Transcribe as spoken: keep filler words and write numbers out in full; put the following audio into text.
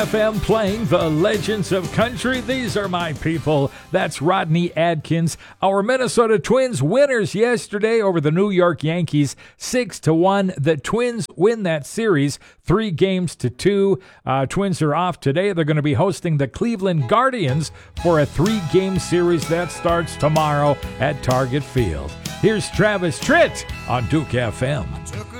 F M playing the legends of country. These are my people. That's Rodney Adkins. Our Minnesota Twins winners yesterday over the New York Yankees, six to one. The Twins win that series, three games to two. Uh, Twins are off today. They're going to be hosting the Cleveland Guardians for a three-game series that starts tomorrow at Target Field. Here's Travis Tritt on Duke F M.